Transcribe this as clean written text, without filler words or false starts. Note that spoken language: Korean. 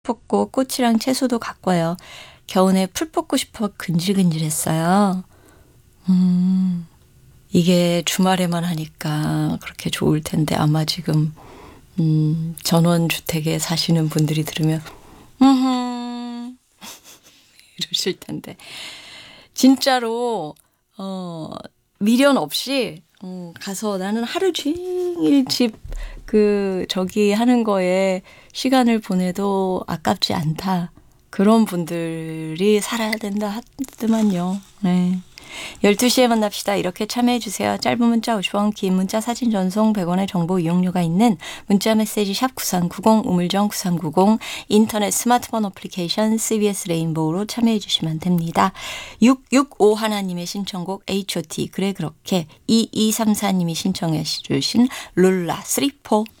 뽑고 꽃이랑 채소도 갖고 와요. 겨우내 풀 뽑고 싶어 근질근질했어요. 이게 주말에만 하니까 그렇게 좋을 텐데 아마 지금 전원주택에 사시는 분들이 들으면 이러실 텐데 진짜로 미련 없이 가서 나는 하루 종일 집 저기 하는 거에 시간을 보내도 아깝지 않다. 그런 분들이 살아야 된다 하더만요. 네. 12시에 만납시다. 이렇게 참여해 주세요. 짧은 문자 50원, 긴 문자 사진 전송 100원의 정보 이용료가 있는 문자 메시지 샵 9390, 우물정 9390, 인터넷 스마트폰 어플리케이션 CBS 레인보우로 참여해 주시면 됩니다. 665 하나님의 신청곡 H.O.T. 그래 그렇게 2234님이 신청해 주신 룰라 3-4